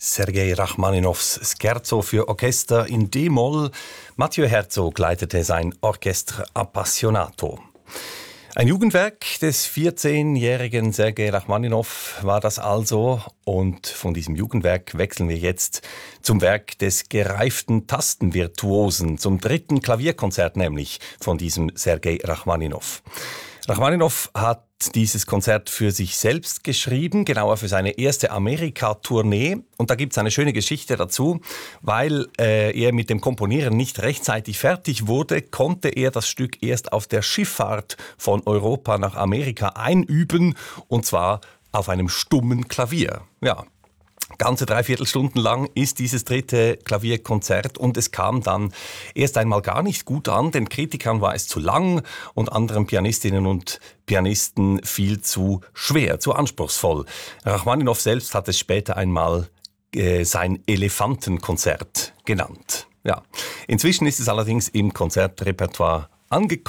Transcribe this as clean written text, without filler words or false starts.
Sergei Rachmaninows Scherzo für Orchester in D-Moll. Mathieu Herzog leitete sein Orchestre Appassionato. Ein Jugendwerk des 14-jährigen Sergei Rachmaninow war das also. Und von diesem Jugendwerk wechseln wir jetzt zum Werk des gereiften Tastenvirtuosen, zum dritten Klavierkonzert nämlich von diesem Sergei Rachmaninow. Rachmaninow hat dieses Konzert für sich selbst geschrieben, genauer für seine erste Amerika-Tournee. Und da gibt es eine schöne Geschichte dazu. Weil er mit dem Komponieren nicht rechtzeitig fertig wurde, konnte er das Stück erst auf der Schifffahrt von Europa nach Amerika einüben, und zwar auf einem stummen Klavier. Ja. Ganze 3/4 Stunden lang ist dieses dritte Klavierkonzert und es kam dann erst einmal gar nicht gut an. Den Kritikern war es zu lang und anderen Pianistinnen und Pianisten viel zu schwer, zu anspruchsvoll. Rachmaninow selbst hat es später einmal sein Elefantenkonzert genannt. Ja. Inzwischen ist es allerdings im Konzertrepertoire angekommen.